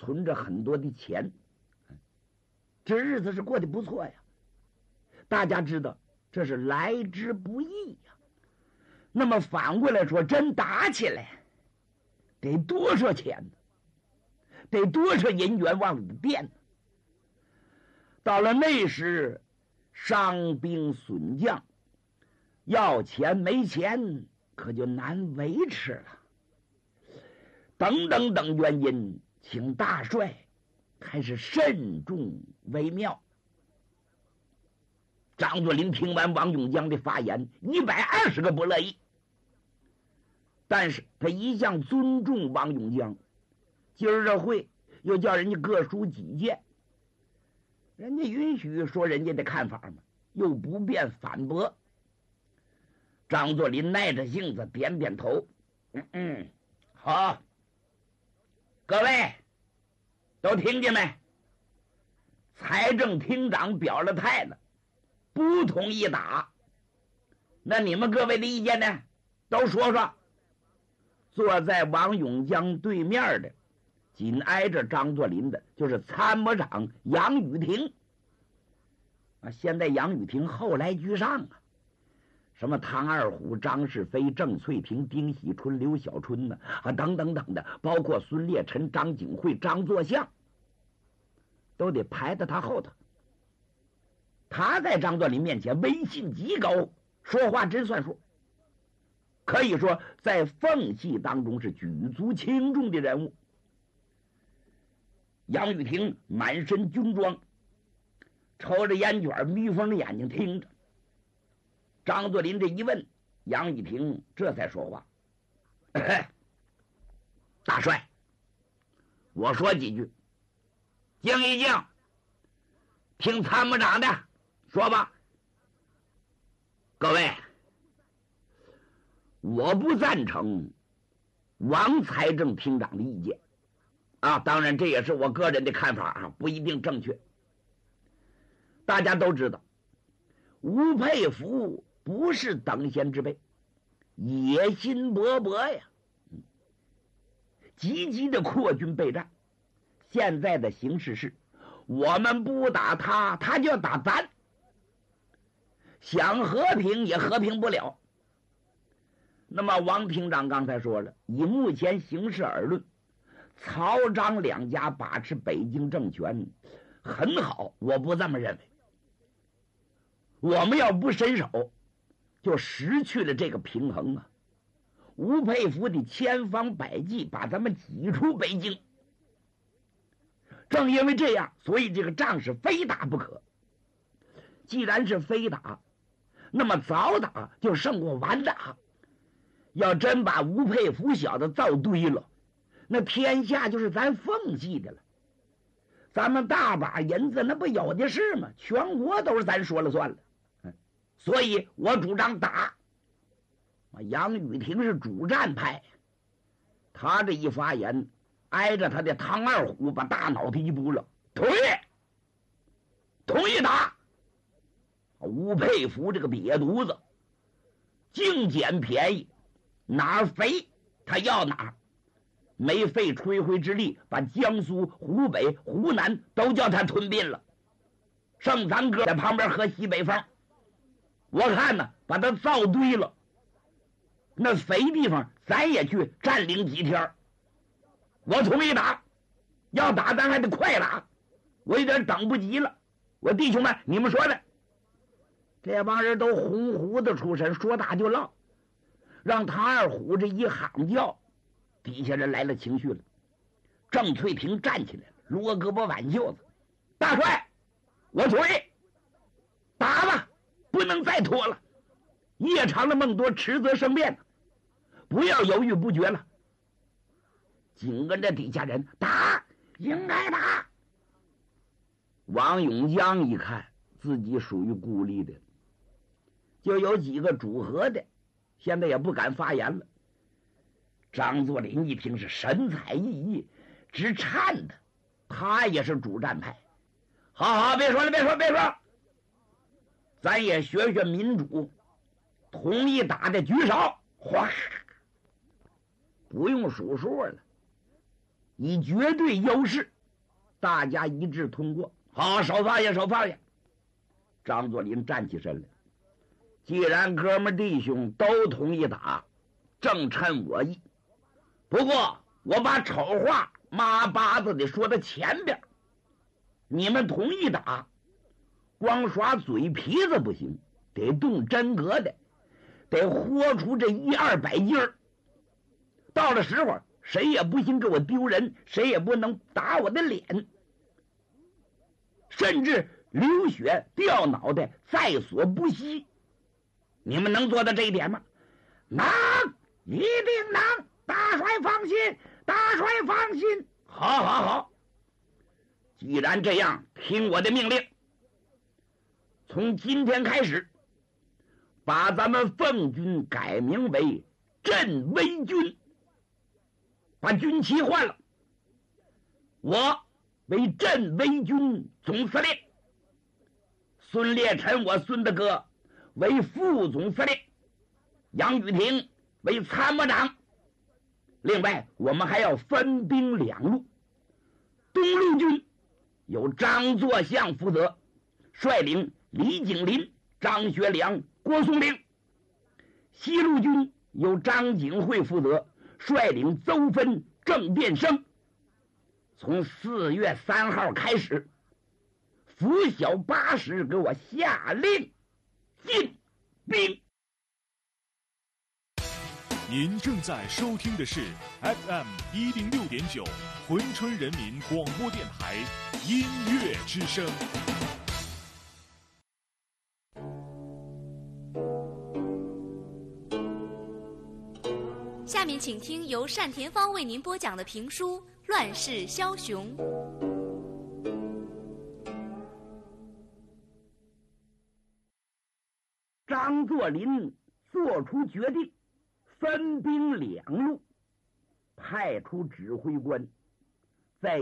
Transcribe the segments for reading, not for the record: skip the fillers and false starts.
存着很多的钱，这日子是过得不错呀。大家知道这是来之不易呀。那么反过来说，真打起来得多少钱呢？得多少银元往里垫呢？到了那时，伤兵损将，要钱没钱，可就难维持了。等等等原因，请大帅还是慎重为妙。张作霖听完王永江的发言，120个不乐意。但是他一向尊重王永江，今儿这会又叫人家各抒己见，人家允许说人家的看法嘛，又不便反驳。张作霖耐着性子点点头，好，各位都听见没？财政厅长表了态了，不同意打。那你们各位的意见呢？都说说。坐在王永江对面的，紧挨着张作霖的，就是参谋长杨宇霆。现在杨宇霆后来居上啊，什么唐二虎、张世飞、郑翠萍、丁喜春、刘小春呢，等等等的，包括孙烈臣、张景惠、张作相，都得排在他后头。他在张作霖面前威信极高，说话真算数。可以说在奉系当中是举足轻重的人物。杨宇霆满身军装，抽着烟卷，眯缝着眼睛听着。张作霖这一问，杨宇霆这才说话：大帅，我说几句，静一静，听参谋长的说吧。各位，我不赞成王财政厅长的意见当然这也是我个人的看法不一定正确。大家都知道，吴佩孚不是等闲之辈，野心勃勃呀，积极的扩军备战。现在的形势是，我们不打他，他就要打咱，想和平也和平不了。那么王厅长刚才说了，以目前形势而论，曹张两家把持北京政权很好，我不这么认为。我们要不伸手，就失去了这个平衡啊！吴佩孚的千方百计把咱们挤出北京，正因为这样，所以这个仗是非打不可。既然是非打，那么早打就胜过晚打。要真把吴佩孚小子造堆了，那天下就是咱奉系的了。咱们大把银子那不有的是吗？全国都是咱说了算了。所以我主张打。杨宇霆是主战派，他这一发言，挨着他的唐二虎把大脑袋一拨了，同意打。吴佩孚这个瘪犊子净捡便宜，哪儿肥他要哪儿，没费吹灰之力把江苏、湖北、湖南都叫他吞并了，剩咱哥在旁边喝西北风。我看呢，把他造堆了，那肥地方咱也去占领几天。我同意打，要打咱还得快打，我有点等不及了。我弟兄们，你们说的，这帮人都红胡子出身，说打就唠，让唐二虎这一喊叫，底下人来了情绪了。郑翠萍站起来了，撸胳膊挽袖子：大帅，我同意，打吧，不能再拖了。夜长的梦多，迟则生变，不要犹豫不决了。紧跟着底下人打，应该打。王永江一看自己属于孤立的，就有几个主和的，现在也不敢发言了。张作霖一听是神采奕奕，直颤的，他也是主战派。好，别说了，别说，咱也学学民主，同意打的举手，哗，不用数数了，以绝对优势大家一致通过。好，手放下，手放下。张作霖站起身来，既然哥们弟兄都同意打，正趁我意。不过我把丑话妈巴子的说到前边，你们同意打，光耍嘴皮子不行，得动真格的，得豁出这100-200斤儿。到了时候，谁也不行给我丢人，谁也不能打我的脸，甚至流血掉脑袋在所不惜。你们能做到这一点吗？能，一定能。大帅放心，大帅放心。好好好，既然这样，听我的命令，从今天开始，把咱们奉军改名为镇威军，把军旗换了，我为镇威军总司令，孙烈臣我孙大哥为副总司令，杨雨婷为参谋长。另外我们还要分兵2路，东路军由张作相负责，率领李景林、张学良、郭松龄；西路军由张景惠负责，率领邹芬、郑殿生。从4月3号开始，拂晓8时给我下令进兵。 您正在收听的是 FM 106.9珲春人民广播电台音乐之声。 下面请听由单田芳为您播讲的评书《乱世枭雄》。 张作霖做出决定，分兵2路，派出指挥官，在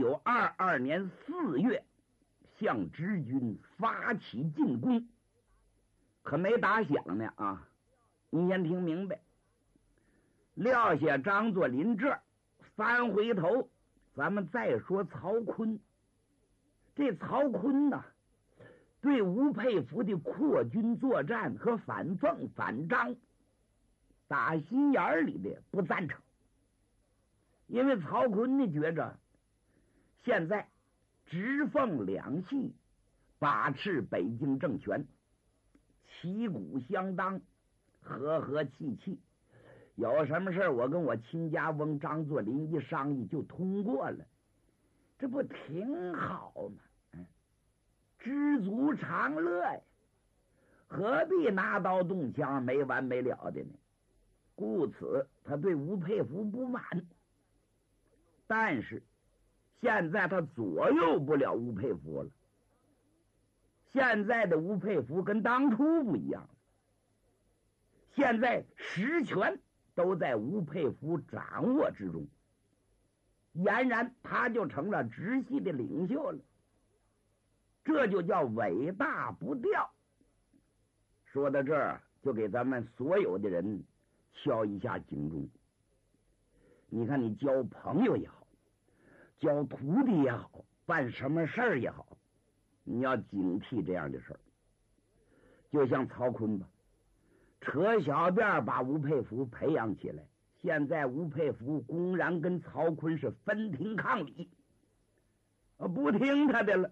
1922年4月向直军发起进攻。可没打响呢啊！你先听明白。撂下张作霖这儿，翻回头，咱们再说曹锟。这曹锟呢，对吴佩孚的扩军作战和反奉反张，打心眼里的不赞成。因为曹锟呢觉着，现在直奉两系把持北京政权，旗鼓相当，和和气气，有什么事我跟我亲家翁张作霖一商议就通过了，这不挺好吗？知足常乐呀，何必拿刀动枪没完没了的呢？故此他对吴佩孚不满，但是现在他左右不了吴佩孚了。现在的吴佩孚跟当初不一样，现在实权都在吴佩孚掌握之中，俨然他就成了直系的领袖了，这就叫尾大不掉。说到这儿，就给咱们所有的人敲一下警钟。你看，你交朋友也好，交徒弟也好，办什么事儿也好，你要警惕这样的事儿。就像曹锟吧，扯小辫把吴佩孚培养起来，现在吴佩孚公然跟曹锟是分庭抗礼，不听他的了。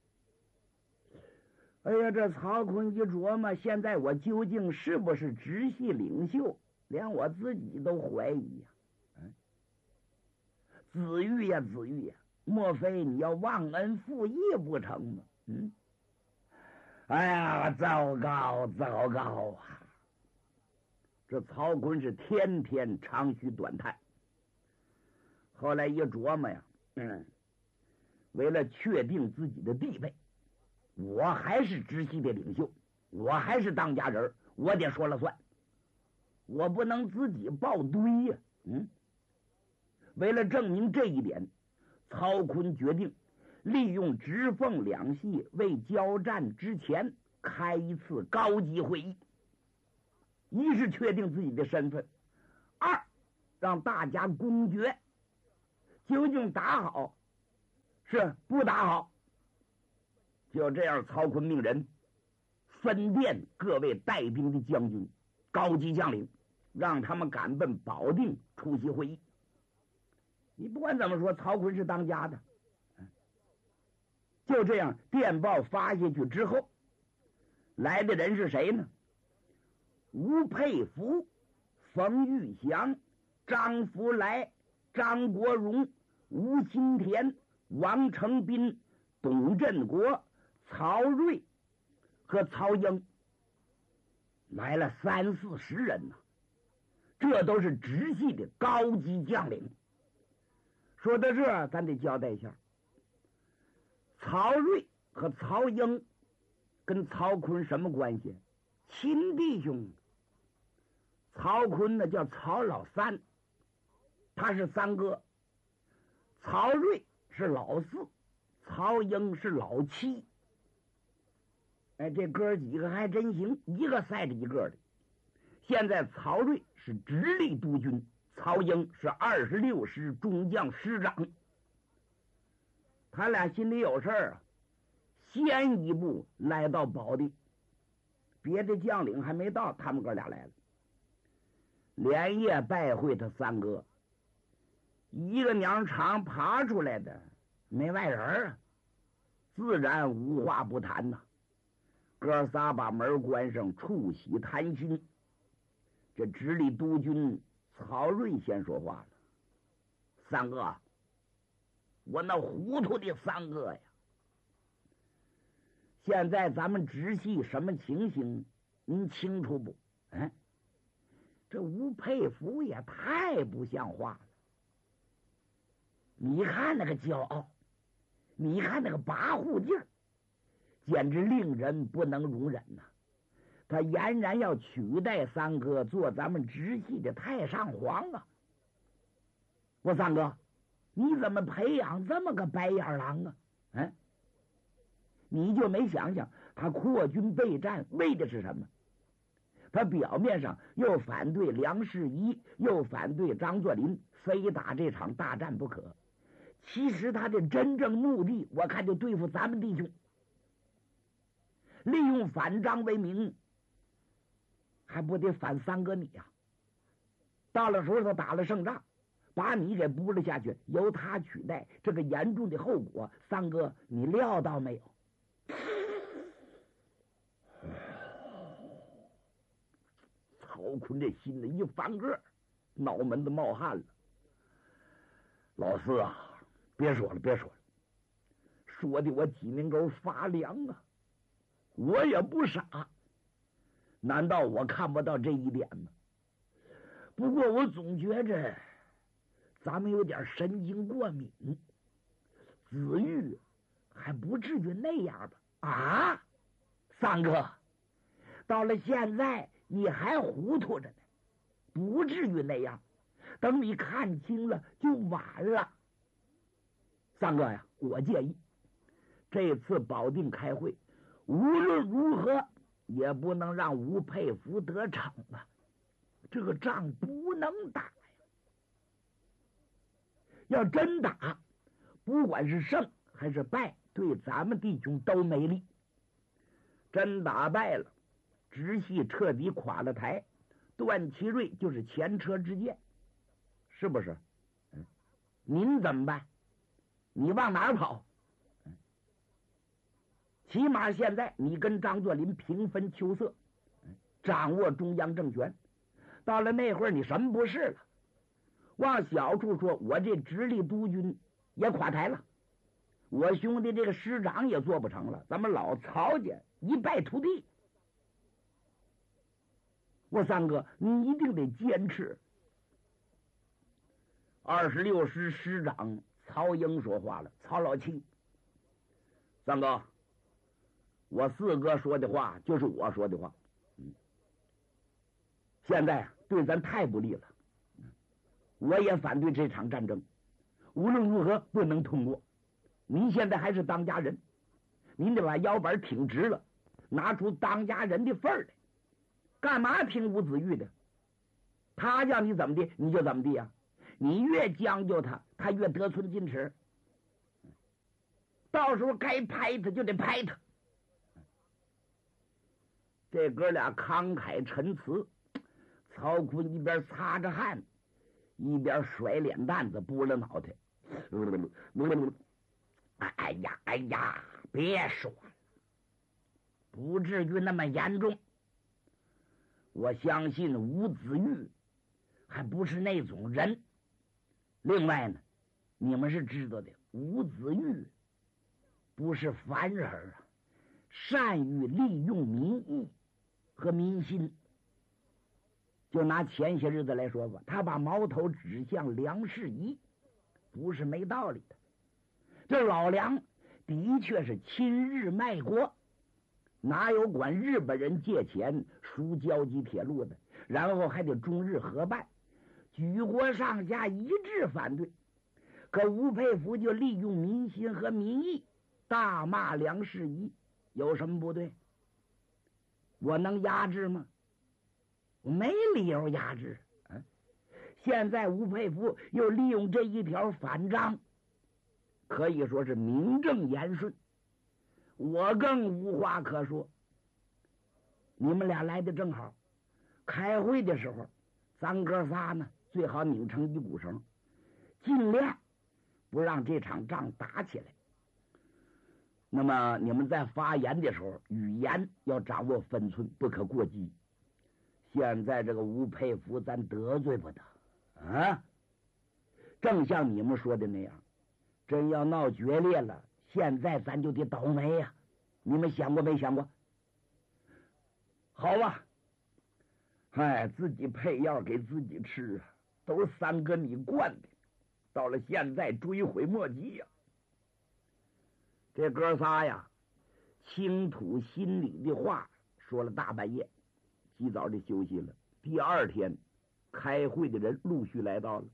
哎呀，这曹锟一琢磨，现在我究竟是不是直系领袖，连我自己都怀疑呀。子玉呀，子玉呀，莫非你要忘恩负义不成吗？哎呀，糟糕糟糕啊！这曹锟是天天长吁短叹。后来一琢磨呀，为了确定自己的地位，我还是直系的领袖，我还是当家人，我得说了算，我不能自己抱堆呀。为了证明这一点，曹锟决定利用直奉两系为交战之前开一次高级会议，一是确定自己的身份，二让大家公决究竟打好是不打好。就这样，曹锟命人分殿各位带兵的将军、高级将领，让他们赶奔保定出席会议。你不管怎么说，曹锟是当家的。就这样，电报发下去之后，来的人是谁呢？吴佩孚、冯玉祥、张福来、张国荣、吴新田、王承斌、董振国、曹睿和曹英，来了30-40人呢。这都是直系的高级将领。说到这，咱得交代一下，曹睿和曹英跟曹锟什么关系？亲弟兄。曹锟呢叫曹老三，他是三哥；曹睿是老四，曹英是老七。哎，这哥几个还真行，一个赛着一个的。现在曹睿是直隶督军，曹英是26师中将师长。他俩心里有事儿啊，先一步来到保定，别的将领还没到，他们哥俩来了，连夜拜会他三哥。一个娘肠爬出来的没外人啊，自然无话不谈呐。哥仨把门关上，促膝谈心。这直隶督军曹睿先说话了：“三哥，我那糊涂的三哥呀，现在咱们直系什么情形，您清楚不？这吴佩孚也太不像话了。你看那个骄傲，你看那个跋扈劲儿，简直令人不能容忍呐！他俨然要取代三哥做咱们直系的太上皇啊！我三哥，你怎么培养这么个白眼狼啊？你就没想想他扩军备战为的是什么？他表面上又反对梁士仪，又反对张作霖，非打这场大战不可。其实他的真正目的，我看就对付咱们弟兄，利用反张为名，还不得反三哥你呀？到了时候他打了胜仗，把你给扑了下去，由他取代，这个严重的后果，三哥你料到没有？曹锟这心里一翻个，脑门子冒汗了。老四啊，别说了，说的我脊梁沟发凉啊！我也不傻，难道我看不到这一点吗？不过我总觉着咱们有点神经过敏，子玉还不至于那样吧？啊，三哥，到了现在你还糊涂着呢，不至于那样，等你看清了就晚了。三哥呀，我建议这次保定开会，无论如何也不能让吴佩孚得逞啊！这个仗不能打呀！要真打，不管是胜还是败，对咱们弟兄都没利。真打败了，直系彻底垮了台，段祺瑞就是前车之鉴，是不是？您怎么办？你往哪儿跑？起码现在你跟张作霖平分秋色，掌握中央政权。到了那会儿，你什么不是了？往小处说，我这直隶督军也垮台了，我兄弟这个师长也做不成了，咱们老曹家一败涂地。我三哥，你一定得坚持。26师师长曹英说话了：“曹老七，三哥，我四哥说的话就是我说的话。现在对咱太不利了，我也反对这场战争，无论如何不能通过。您现在还是当家人，您得把腰板挺直了，拿出当家人的份儿来。干嘛听吴子玉的？他叫你怎么的你就怎么的呀？你越将就他，他越得寸进尺。 到时候该拍他就得拍他。这哥俩慷慨陈词，曹锟一边擦着汗，一边甩脸蛋子，拨了脑袋。哎呀哎呀，别说了，不至于那么严重。我相信吴子玉还不是那种人。另外呢，你们是知道的，吴子玉不是凡人啊，善于利用民意和民心。就拿前些日子来说吧，他把矛头指向梁士仪，不是没道理的。这老梁的确是亲日卖国，哪有管日本人借钱输交际铁路的，然后还得中日合办，举国上下一致反对。可吴佩孚就利用民心和民意大骂梁士仪，有什么不对？我能压制吗？我没理由压制。现在吴佩孚又利用这一条反章，可以说是名正言顺，我更无话可说。你们俩来的正好，开会的时候咱哥仨呢最好拧成一股绳，尽量不让这场仗打起来。那么你们在发言的时候语言要掌握分寸，不可过激。现在这个吴佩孚咱得罪不得啊！正像你们说的那样，真要闹决裂了，现在咱就得倒霉呀！你们想过没想过？好吧，自己配药给自己吃啊，都是三哥你惯的，到了现在追悔莫及呀。这哥仨呀，倾吐心里的话，说了大半夜，及早的休息了。第二天开会的人陆续来到了，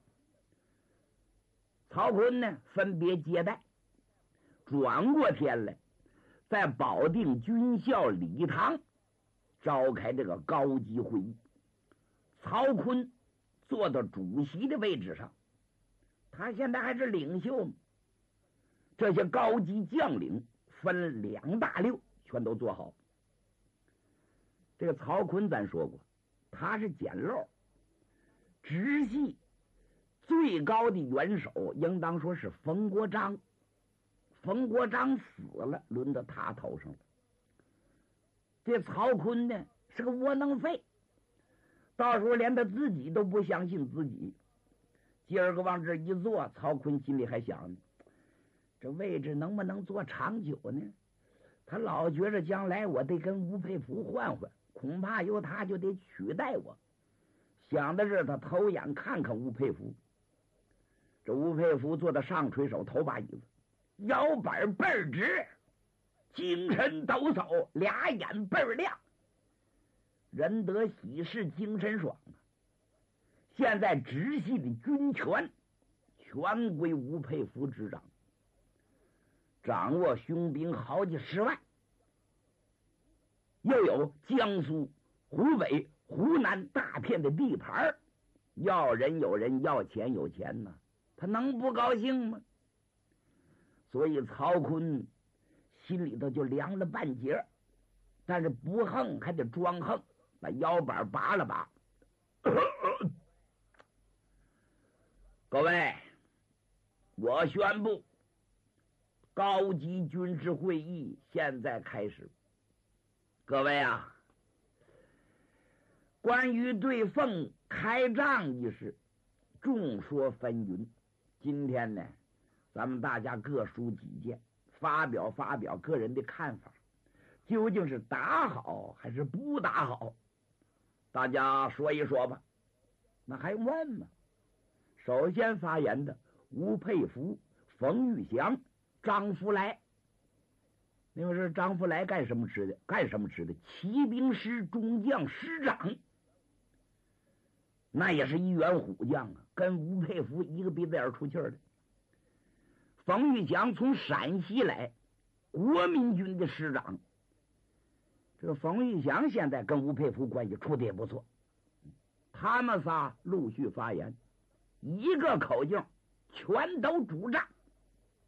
曹锟呢分别接待。转过天来，在保定军校礼堂召开这个高级会议。曹锟坐到主席的位置上，他现在还是领袖嘛。这些高级将领分2大溜，全都做好。这个曹锟咱说过，他是捡漏，直系最高的元首应当说是冯国璋。冯国璋死了，轮到他头上了。这曹锟呢是个窝囊废，到时候连他自己都不相信自己。今儿个往这一坐，曹锟心里还想呢，这位置能不能坐长久呢？他老觉着将来我得跟吴佩孚换换，恐怕由他就得取代我。想的是他偷眼看看吴佩孚。这吴佩孚坐到上垂手头把椅子，腰板倍儿直，精神抖擞，俩眼倍儿亮，人得喜事精神爽啊！现在直系的军权全归吴佩孚执掌，掌握雄兵好几10万，又有江苏、湖北、湖南大片的地盘，要人有人，要钱有钱呢，他能不高兴吗？所以曹锟心里头就凉了半截，但是不横还得装横，把腰板拔了拔。各位，我宣布，高级军事会议现在开始。各位啊，关于对奉开仗一事，众说纷纭。今天呢，咱们大家各抒己见，发表个人的看法，究竟是打好还是不打好，大家说一说吧。那还问吗？首先发言的吴佩孚、冯玉祥、张福来。那个是张福来干什么吃的？骑兵师中将师长，那也是一员虎将啊，跟吴佩孚一个鼻子眼出气的。冯玉祥从陕西来，国民军的师长。这个冯玉祥现在跟吴佩孚关系处的也不错。他们仨陆续发言，一个口径，全都主张